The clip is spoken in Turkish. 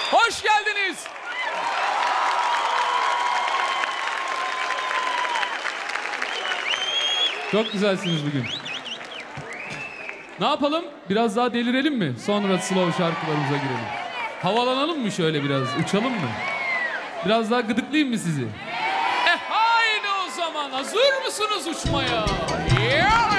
Hoş geldiniz. Çok güzelsiniz bugün. Ne yapalım? Biraz daha delirelim mi? Sonra slow şarkılarımıza girelim. Havalanalım mı şöyle biraz? Uçalım mı? Biraz daha gıdıklayayım mı sizi? Haydi o zaman. Hazır mısınız uçmaya? Yeah!